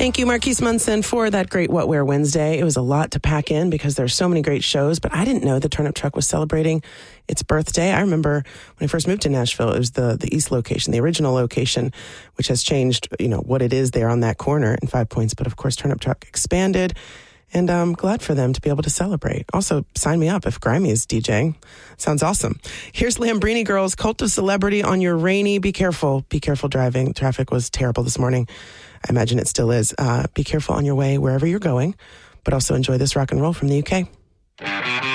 Thank you, Marquise Munson, for that great What Wear Wednesday. It was a lot to pack in because there's so many great shows, but I didn't know the Turnip Truck was celebrating its birthday. I remember when I first moved to Nashville, it was the East location, the original location, which has changed, what it is there on that corner in 5 Points. But of course, Turnip Truck expanded, and I'm glad for them to be able to celebrate. Also, sign me up if Grimy is DJing. Sounds awesome. Here's Lambrini Girls, Cult of Celebrity on your rainy. Be careful driving. Traffic was terrible this morning. I imagine it still is. Be careful on your way wherever you're going, but also enjoy this rock and roll from the UK.